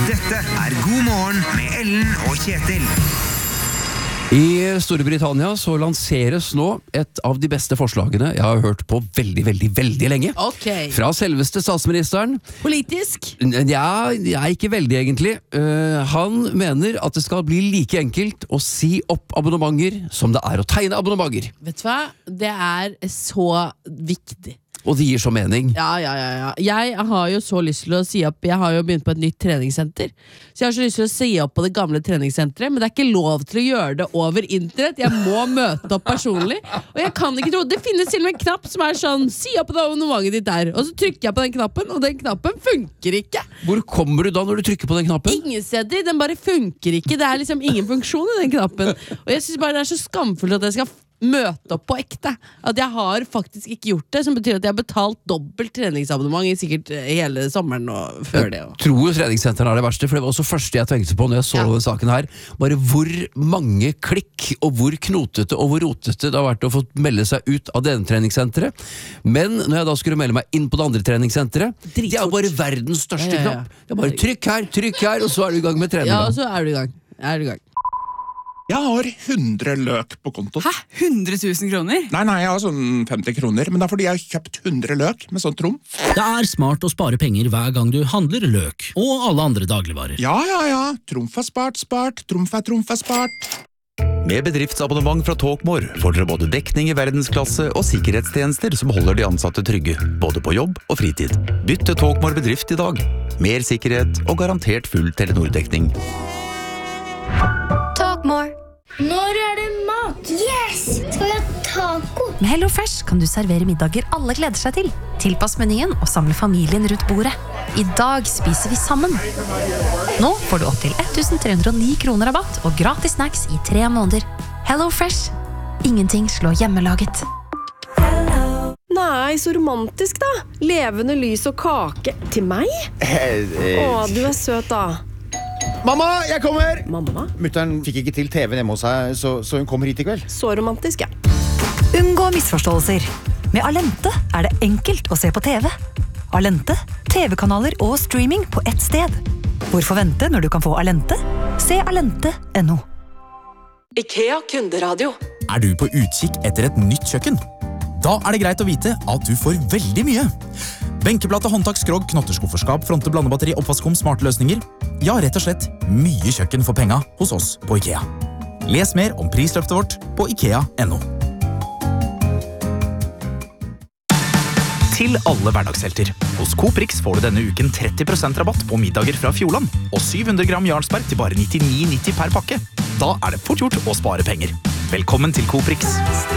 Dette God morgen med Ellen og Kjetil. I Storbritannia så lanseres nå et av de beste forslagene jeg har hørt på veldig, veldig, veldig lenge. Ok. Fra selveste statsministeren. Politisk? Ja, ikke veldig egentlig. Han mener at det skal bli like enkelt å si opp abonnementer som det å tegne abonnementer. Vet du hva? Det så viktig. Og det gir så mening. Ja. Jeg har jo så lyst til å si opp. Jeg har jo begynt på et nytt treningssenter. Så jeg har så lyst til å si opp på det gamle treningssenteret. Men det ikke lov til å gjøre det over internett. Jeg må møte opp personlig. Og jeg kan ikke tro, det finnes til og med en knapp som sånn: si opp på det abonnementet ditt der. Og så trykker jeg på den knappen, og den knappen funker ikke. Hvor kommer du da når du trykker på den knappen? Ingen steder, den bare funker ikke. Det liksom ingen funksjon i den knappen. Og jeg synes bare det så skamfullt at jeg skal møte opp på ekte. At jeg har faktisk ikke gjort det, som betyr at jeg har betalt dobbelt treningsabonnement i sikkert hele sommeren og før det. Jeg tror treningssenteren det verste, for det var også første jeg tenkte på når jeg så denne saken her. Bare hvor mange klikk, og hvor knotete og hvor rotete det har vært å få melde seg ut av denne treningssenteret. Men når jeg da skulle melde meg inn på det andre treningssenteret, det jo bare verdens største knapp. Det bare trykk her, og så du i gang med trening. Ja, og så du i gang. Jeg har 100 løk på konto. Hæ? 100 000 kroner? Nei, jeg har sånn 50 kroner, men det fordi jeg har kjøpt 100 løk med sånn trumf. Det smart å spare penger hver gang du handler løk, og alle andre dagligvarer. Ja. Trumf spart. Trumf spart. Med bedriftsabonnement fra Talkmore får dere både dekning i verdenklasse og sikkerhetstjenester som holder de ansatte trygge, både på jobb og fritid. Bytt til Talkmore bedrift i dag. Mer sikkerhet og garantert full Telenor-dekning. Talkmore. Når det mat? Yes! Skal vi ha taco? Med HelloFresh kan du servere middager alle gleder seg til. Tilpass menyen og samle familien rundt bordet. I dag spiser vi sammen. Nå får du opp til 1309 kroner rabatt og gratis snacks i 3 måneder. HelloFresh. Ingenting slår hjemmelaget. Nei, så romantisk da. Levende lys og kake. Til meg? Å, du søt da. Mamma, jeg kommer! Mamma? Mutteren fikk ikke til TV hjemme hos seg, så hun kommer hit i kveld. Så romantisk, ja. Unngå misforståelser. Med Alente det enkelt å se på TV. Alente, TV-kanaler og streaming på ett sted. Hvorfor vente når du kan få Alente? Se alente.no. IKEA kunderadio. Du på utkikk etter et nytt kjøkken? Da det greit å vite at du får veldig mye. Benkeplate, håndtak, skrog, knotterskufferskap, fronte, blandebatteri, oppvaskom, smarte løsninger. Ja, rett og slett mye kjøkken for penga hos oss på IKEA. Les mer om prisløftet vårt på IKEA.no. Til alle hverdagshelter. Hos Coop Rix får du denne uken 30% rabatt på middager fra Fjordland, og 700 gram Jarlsberg til bare 99,90 per pakke. Da det fort gjort å spare penger. Velkommen til Coop Rix.